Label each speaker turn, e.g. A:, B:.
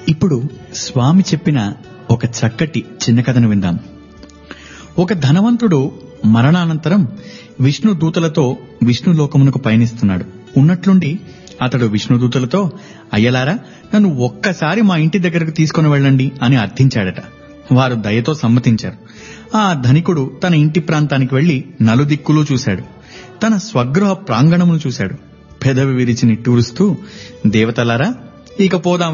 A: ఇప్పుడు స్వామి చెప్పిన ఒక చక్కటి చిన్న కథను విందాం. ఒక ధనవంతుడు మరణానంతరం విష్ణు దూతలతో విష్ణులోకమునకు పయనిస్తున్నాడు. ఉన్నట్లుండి అతడు విష్ణుదూతలతో, అయ్యలారా, నన్ను ఒక్కసారి మా ఇంటి దగ్గరకు తీసుకుని వెళ్ళండి అని అర్థించాడట. వారు దయతో సమ్మతించారు. ఆ ధనికుడు తన ఇంటి ప్రాంతానికి వెళ్లి నలుదిక్కులు చూశాడు. తన స్వగృహ ప్రాంగణమును చూశాడు. పెదవి విరిచి నిట్టూరుస్తూ, దేవతలారా, ఇక పోదాం